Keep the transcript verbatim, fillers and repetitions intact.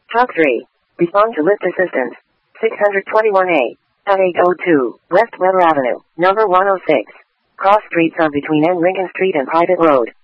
Talk three. Respond to lift assistance. six twenty-one A. At eight oh two, West Weber Avenue, number one oh six. Cross streets are between N. Lincoln Street and Private Road.